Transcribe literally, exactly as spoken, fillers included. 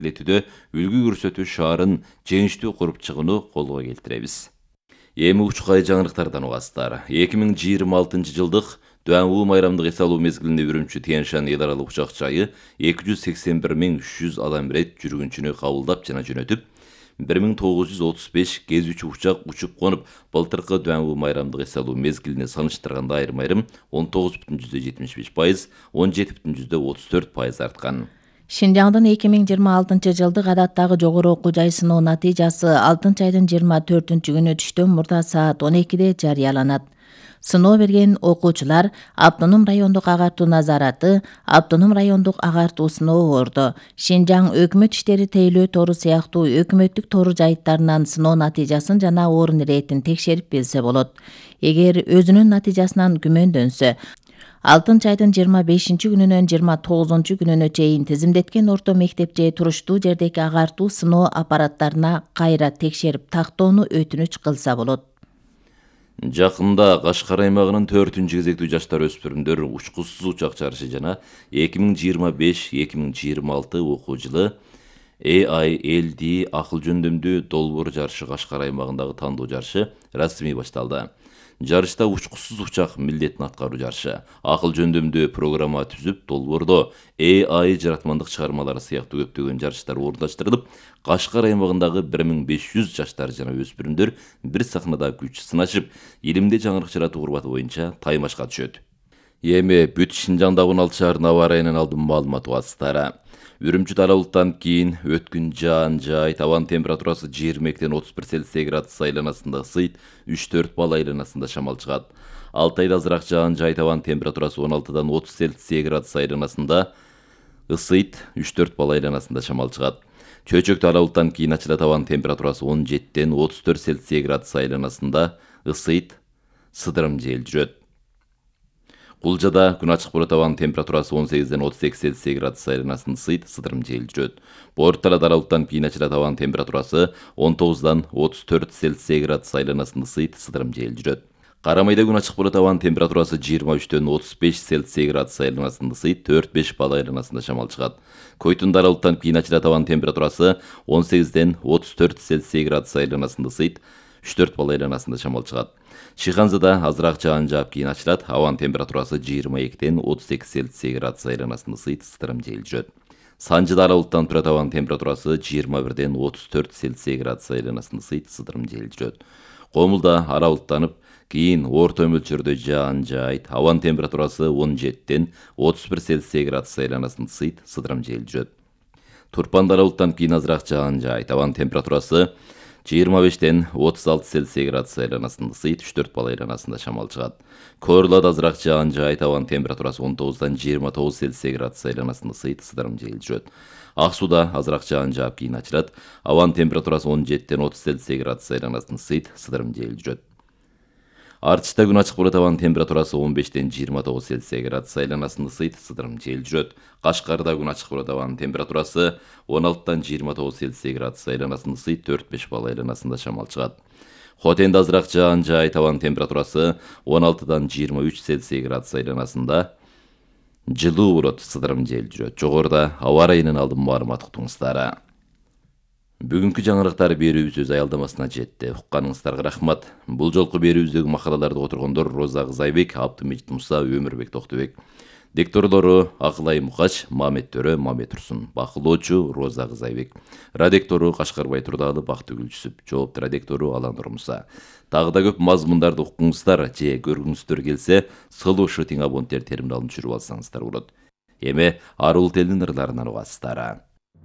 Летүдө үлгү көрсөтүү шаарын жеңиштүү куруп чыгууну колго келтиребиз. Эми учкай жаңырыктардан угасыздар. эки миң жыйырма алтынчы жылдык Дуан майрамдык эс алуу мезгилинде Үрүмчү Тянь-Шань эл аралык учак жайы эки жүз сексен бир миң үч жүз адам рет жүргүнчүнү кабылдап жана жөнөтүп, бир миң тогуз жүз отуз беш кезүүчү учак учуп конуп, былтыркы Дуан майрамдык эс алуу мезгилине салыштырганда айрым-айрым он тогуз бүтүн жүздө жетимиш беш пайыз, он жети бүтүн жүздө отуз төрт пайыз арткан. Шинжаңдын эки миң жыйырма алтынчы жылдык адаттагы жогору окуу жай сыноо натыйжасы алтынчы айдын жыйырма төртүнчү күнү түштөн мурда саат он экиде жарыяланат. Сыноо берген окуучулар Автоном райондук агартуу назараты, Автоном райондук агартуу сыноо ордо, Шинжаң өкмөт иштери тейлөө тору сыяктуу өкмөттүк тору жайыттарынан сыноо натыйжасын жана орун иретин текшерип билсе болот. Эгер өзүнүн натыйжасынан күмөндөнсө, алтынчы айдын жыйырма бешинчи күнүнөн жыйырма тогузунчу күнүнө чейин тизимдеткен орто мектеп же туруштуу жердеги агартуу сыноо аппараттарына кайра текшерип тактоону өтүнүч кылса болот. Жакында Кашкар аймагынын төртүнчү кезектүү жаштар өспүрүмдөр учкусуз учак жарышы жана эки миң жыйырма беш эки миң жыйырма алты окуу жылы A I L D акыл жөндөмдүү долбоор жарышы Кашкар аймагындагы тандоо жарышы расмий башталды. Жарышта учкусуз учак милдетин аткаруу жарышы, акыл жөндөмдүү программа түзүп, долбоордо A I жаратмандык чыгармалары сыяктуу көптөгөн жарыштар орундаштырылып, Кашкар аймагындагы бир миң беш жүз жаштар жана өспүрүмдөр бир сахнада күч сынашып, илимде жаңырык жаратуу курбаты боюнча таймашка түшөт. Эми бүт Шинжаңдагы он алты шаардын аба ырайынан алдын маалымат угасыздар. Үрүмчү таралыктан кийин өткүн жаан жай, табан температурасы жыйырма экиден отуз бир Цельсий градус айланасында ысыйт, үч төрт балл айланасында шамал чыгат. Алтайда азыраак жаан жай, табан температурасы он алтыдан отуз Цельсий градус айланасында ысыйт, үч төрт балл айланасында шамал чыгат. Чөйчөк таралыктан кийин ачыла, табан температурасы он жетиден отуз төрт Цельсий градус айланасында ысыйт, сыдырым жел жүрөт. Кулжада күн ачык болот, табан температурасы он сегизден отуз эки Цельсий градус айланасында ысыйт, сыдырым жел жүрөт. Боорукта таралыктан кийин ачыла, табан температурасы он тогуздан отуз төрт Цельсий градус айланасында ысыйт, сыдырым жел жүрөт. Карамайда күн ачык болот, табан температурасы жыйырма үчтөн отуз беш Цельсий градус айланасында ысыйт, төрт беш балл айланасында шамал чыгат. Койтун таралыктан кийин ачыла, табан температурасы он сегизден отуз төрт Цельсий градус айланасында ысыйт, үч төрт балл айланасында шамал чыгат. Шиханзада азыраак жаан жаап кийин ачылат, абанын температурасы жыйырма экиден отуз эки Цельсий градус айланасында ысыйт, сыдырым жел жүрөт. Санжыда аралыктан турат, абанын температурасы жыйырма бирден отуз төрт Цельсий градус айланасында ысыйт, сыдырым жел жүрөт. Комулда аралыктанып, кийин орто мөлчөрдө жаан жайт, абанын температурасы он жетиден отуз бир Цельсий градус айланасында ысыйт, сыдырым жел жүрөт. Турпанда аралыктан кийин азыраак жаан жайт, абанын температурасы жыйырма бештен отуз алты Цельсий градус айланасында ысыйт, үч төрт балл айланасында шамал чыгат. Коорлада азыраак жаан жайт, абанын температурасы он тогуздан жыйырма тогуз Цельсий градус айланасында ысыйт, сыдырым жел жүрөт. Ак сууда азыраак жаан жаап кийин ачылат, абанын температурасы он жетиден отуз Цельсий градус айланасында ысыйт, сыдырым жел жүрөт. Артышта күн ачык болот, абанын температурасы он бештен жыйырма тогуз Цельсий градус айланасында ысыйт, сыдырым жел жүрөт. Кашкарда күн ачык болот, абанын температурасы он алтыдан жыйырма тогуз Цельсий градус айланасында ысыйт, төрт беш балл айланасында шамал чыгат. Хотенде азыраак жаан жайт, абанын температурасы он алтыдан жыйырма үч Цельсий градус айланасында жылуу болот, сыдырым жел жүрөт. Жогоруда аба ырайынан алдын маалымат уктуңуздар. Бүгүнкү жаңырыктар берүүбүз өз аялдамасына жетти. Укканыңыздарга рахмат. Бул жолку берүүбүздөгү макалаларды которгондор Роза Кызайбек, Абдымежит Муса, Өмүрбек Токтубек. Дикторлору Акылай Мукач, Мамет Төрө, Мамет Турсун. Бакылоочу Роза Кызайбек. Радектору Кашкарбай Турдалы, Бактыгүл Жүсүп. Жоопту радектору Алан Муса. Дагы да көп мазмундарды укуңуздар же көргүңүздөр келсе, сылуу шытың абоненттер терминалын түшүрүп алсаңыздар болот. Эми арул телдин ырларынан угасыздар.